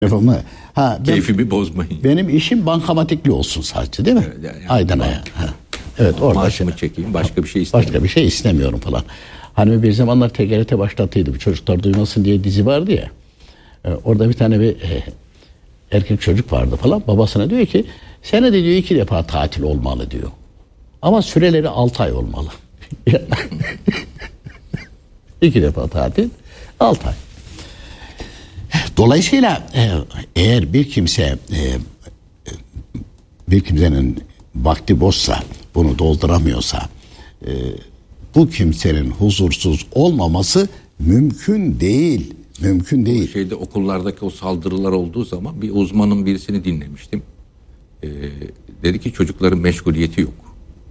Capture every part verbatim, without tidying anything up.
Telefonu. Ha, ben, Keyfimi bozmayın. Benim işim bankamatikli olsun sadece, değil mi? Evet, yani Aydana'ya. Evet, orada maaşımı şey, çekeyim, başka bir şey istemiyorum. Başka bir şey istemiyorum falan. Hani bir zamanlar T G R T başlattıydı. Çocuklar duymasın diye dizi vardı ya. E, orada bir tane bir e, erkek çocuk vardı falan. Babasına diyor ki senede diyor iki defa tatil olmalı diyor. Ama süreleri altı ay olmalı. İki defa tatil, altı ay. Dolayısıyla eğer bir kimse bir kimsenin vakti boşsa, bunu dolduramıyorsa, bu kimsenin huzursuz olmaması mümkün değil. Mümkün değil. Şeyde okullardaki o saldırılar olduğu zaman bir uzmanın birisini dinlemiştim. Ee, dedi ki çocukların meşguliyeti yok.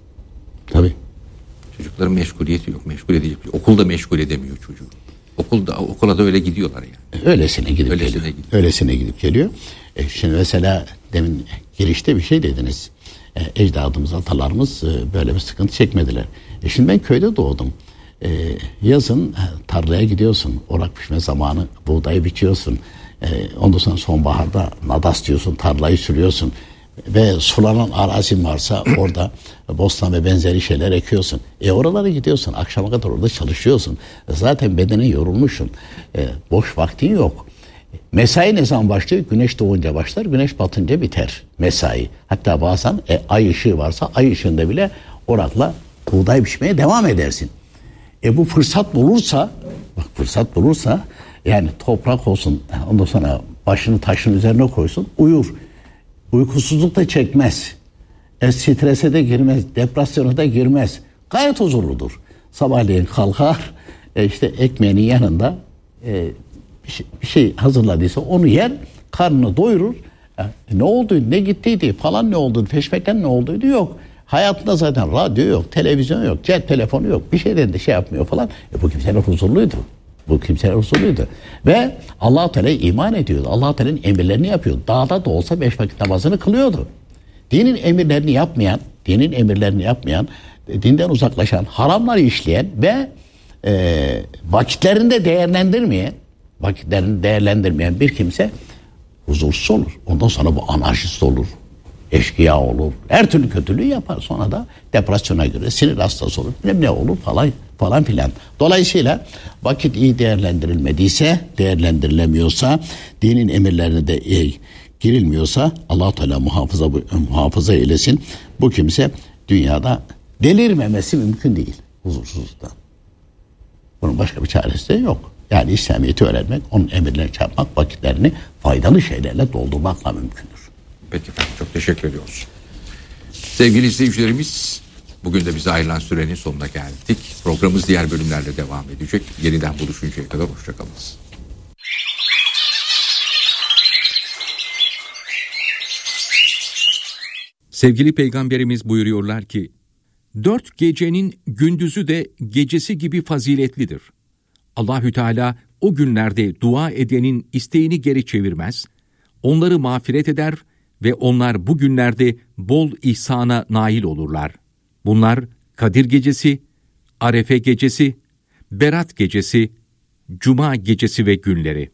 Tabii. Çocukların meşguliyeti yok. Meşgul edecek. Okulda meşgul edemiyor çocuğu. Okulda okula da öyle gidiyorlar yani. Öylesine gidip Öylesine geliyor. Gidip. Öylesine gidip geliyor. E şimdi mesela demin girişte bir şey dediniz. E, ecdadımız, atalarımız e, böyle bir sıkıntı çekmediler. E şimdi ben köyde doğdum. E, yazın tarlaya gidiyorsun. Orak pişme zamanı buğdayı biçiyorsun. E, ondan sonra sonbaharda nadas diyorsun. Tarlayı sürüyorsun. Ve sulanan arazin varsa orada bostan ve benzeri şeyler ekiyorsun. E oralara gidiyorsun. Akşama kadar orada çalışıyorsun. Zaten bedene yorulmuşsun. E, boş vaktin yok. Mesai ne zaman başlıyor? Güneş doğunca başlar, güneş batınca biter mesai. Hatta bazen e, ay ışığı varsa ay ışığında bile orakla buğday biçmeye devam edersin. E bu fırsat bulursa, bak fırsat bulursa yani toprak olsun, ondan sonra başını taşın üzerine koysun, uyur. Uykusuzluk da çekmez. E, strese de girmez, depresyona da girmez. Gayet huzurludur. Sabahleyin kalkar, e, işte ekmeğinin yanında e, bir, şey, bir şey hazırladıysa onu yer, karnını doyurur. E, ne oldu, ne gittiydi falan, ne oldu, peşmekten ne olduydu yok. Hayatında zaten radyo yok, televizyon yok, cep telefonu yok, bir şeyden de şey yapmıyor falan. E, bu kimseler huzurluydu. Bu kimseler huzurluydu. Ve Allah-u Teala iman ediyordu. Allah-u Teala'nın emirlerini yapıyordu. Dağda da olsa beş vakit namazını kılıyordu. Dinin emirlerini yapmayan, dinin emirlerini yapmayan, dinden uzaklaşan, haramları işleyen ve e, vakitlerini değerlendirmeyen, vakitlerini değerlendirmeyen bir kimse huzursuz olur. Ondan sonra bu anarşist olur, eşkıya olur, her türlü kötülüğü yapar. Sonra da depresyona göre sinir hastası olur, ne, ne olur falan falan filan. Dolayısıyla vakit iyi değerlendirilmediyse, değerlendirilemiyorsa, dinin emirlerine de e, girilmiyorsa Allah Teala muhafaza muhafaza eylesin. Bu kimse dünyada delirmemesi mümkün değil huzursuzluktan. Bunun başka bir çaresi de yok. Yani İslamiyet'i öğrenmek, onun emirlerini çarpmak, vakitlerini faydalı şeylerle doldurmakla mümkündür. Peki efendim, çok teşekkür ediyoruz. Sevgili izleyicilerimiz, bugün de bize ayrılan sürenin sonuna geldik. Programımız diğer bölümlerle devam edecek. Yeniden buluşuncaya kadar hoşçakalınız. Sevgili Peygamberimiz buyuruyorlar ki, dört gecenin gündüzü de gecesi gibi faziletlidir. Allahü Teala o günlerde dua edenin isteğini geri çevirmez, onları mağfiret eder ve onlar bu günlerde bol ihsana nail olurlar. Bunlar Kadir Gecesi, Arefe Gecesi, Berat Gecesi, Cuma Gecesi ve günleri.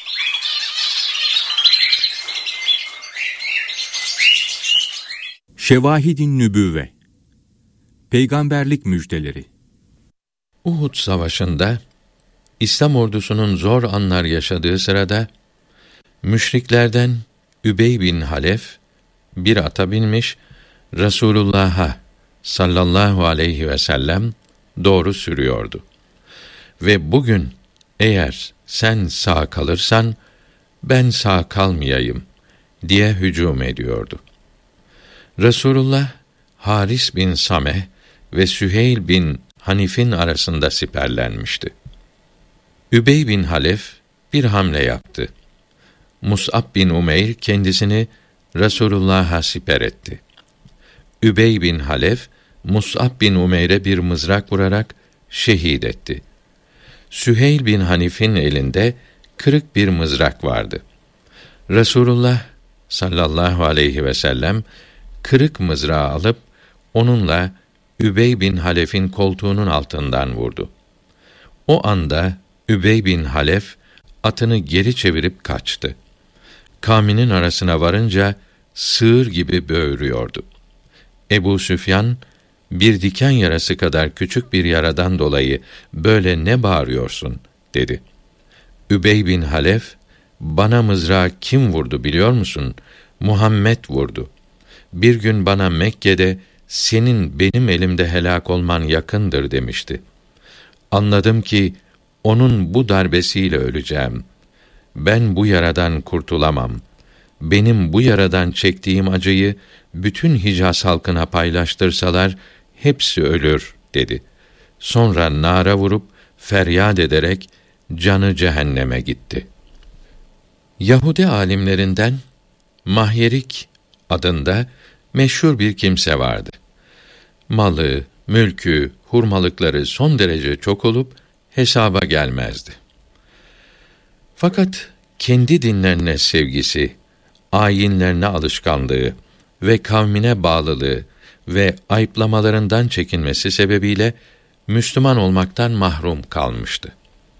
Şevahid-i Nübüvve, Peygamberlik müjdeleri. Uhud Savaşı'nda İslam ordusunun zor anlar yaşadığı sırada müşriklerden Übey bin Halef bir ata binmiş, Resulullah'a sallallahu aleyhi ve sellem doğru sürüyordu. Ve bugün eğer sen sağ kalırsan ben sağ kalmayayım diye hücum ediyordu. Resulullah Haris bin Sameh ve Süheyl bin Hanif'in arasında siperlenmişti. Übey bin Halef bir hamle yaptı. Mus'ab bin Umeyr kendisini Resulullah'a siper etti. Übey bin Halef, Mus'ab bin Umeyr'e bir mızrak vurarak şehit etti. Süheyl bin Hanif'in elinde kırık bir mızrak vardı. Resulullah sallallahu aleyhi ve sellem kırık mızrağı alıp onunla Übey bin Halef'in koltuğunun altından vurdu. O anda Übey bin Halef atını geri çevirip kaçtı. kavminin arasına varınca sığır gibi böğürüyordu. Ebu Süfyan, bir diken yarası kadar küçük bir yaradan dolayı böyle ne bağırıyorsun dedi. Übey bin Halef, bana mızrağı kim vurdu biliyor musun? Muhammed vurdu. Bir gün bana Mekke'de senin benim elimde helak olman yakındır demişti. Anladım ki onun bu darbesiyle öleceğim. Ben bu yaradan kurtulamam. Benim bu yaradan çektiğim acıyı bütün Hicaz halkına paylaştırsalar hepsi ölür dedi. Sonra nara vurup feryat ederek canı cehenneme gitti. Yahudi alimlerinden Mahyerik adında meşhur bir kimse vardı. Malı, mülkü, hurmalıkları son derece çok olup hesaba gelmezdi. Fakat kendi dinlerine sevgisi, ayinlerine alışkanlığı ve kavmine bağlılığı ve ayıplamalarından çekinmesi sebebiyle Müslüman olmaktan mahrum kalmıştı.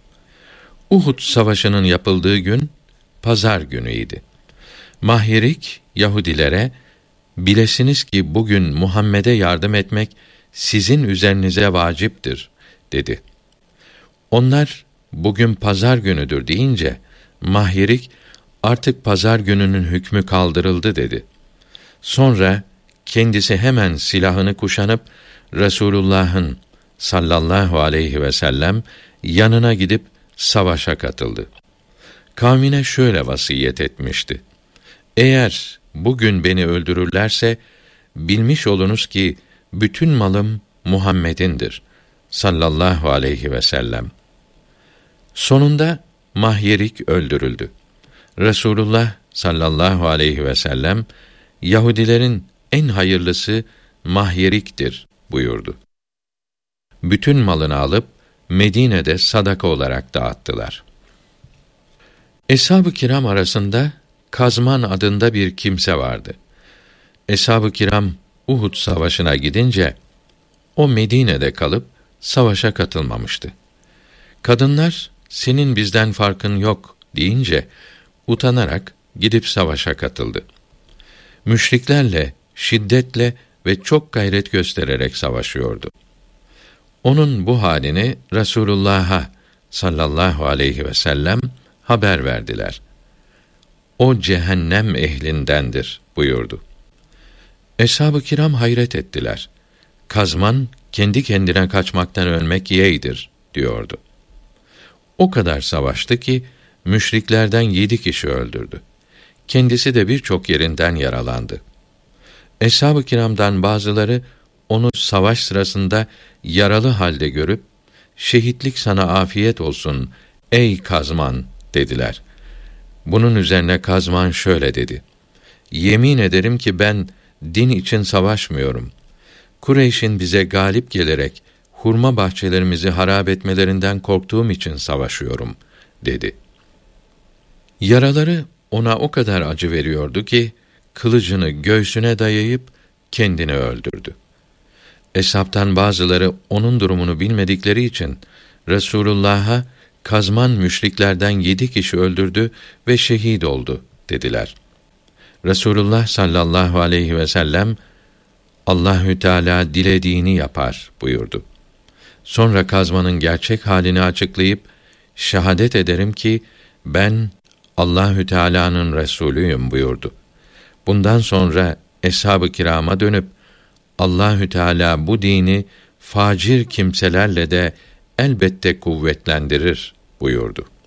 Uhud Savaşı'nın yapıldığı gün pazar günüydü. Mahyerik Yahudilere, bilesiniz ki bugün Muhammed'e yardım etmek sizin üzerinize vaciptir dedi. Onlar bugün pazar günüdür deyince Mahyerik artık pazar gününün hükmü kaldırıldı dedi. Sonra kendisi hemen silahını kuşanıp Resulullah'ın sallallahu aleyhi ve sellem yanına gidip savaşa katıldı. Kavmine şöyle vasiyet etmişti: eğer bugün beni öldürürlerse bilmiş olunuz ki bütün malım Muhammed'indir sallallahu aleyhi ve sellem. Sonunda Mahyerik öldürüldü. Resulullah sallallahu aleyhi ve sellem Yahudilerin en hayırlısı Mahyerik'tir buyurdu. Bütün malını alıp Medine'de sadaka olarak dağıttılar. Eshab-ı kiram arasında Kazman adında bir kimse vardı. Eshab-ı kiram Uhud Savaşı'na gidince o Medine'de kalıp savaşa katılmamıştı. Kadınlar senin bizden farkın yok deyince utanarak gidip savaşa katıldı. Müşriklerle şiddetle ve çok gayret göstererek savaşıyordu. Onun bu halini Resulullah'a sallallahu aleyhi ve sellem haber verdiler. O cehennem ehlindendir buyurdu. Eshab-ı kiram hayret ettiler. Kazman kendi kendine kaçmaktan ölmek yeğdir diyordu. O kadar savaştı ki müşriklerden yedi kişi öldürdü. Kendisi de birçok yerinden yaralandı. Eshab-ı kiramdan bazıları onu savaş sırasında yaralı halde görüp şehitlik sana afiyet olsun ey Kazman dediler. Bunun üzerine Kazman şöyle dedi: yemin ederim ki ben din için savaşmıyorum. Kureyş'in bize galip gelerek hurma bahçelerimizi harap etmelerinden korktuğum için savaşıyorum dedi. Yaraları ona o kadar acı veriyordu ki kılıcını göğsüne dayayıp kendini öldürdü. Eshabtan bazıları onun durumunu bilmedikleri için Resulullah'a Kazman müşriklerden yedi kişi öldürdü ve şehit oldu dediler. Resulullah sallallahu aleyhi ve sellem Allahü Teala dilediğini yapar buyurdu. Sonra Kazman'ın gerçek halini açıklayıp şehadet ederim ki ben Allahü Teala'nın Resulüyüm buyurdu. Bundan sonra eshab-ı kirama dönüp Allahü Teala bu dini facir kimselerle de elbette kuvvetlendirir buyurdu.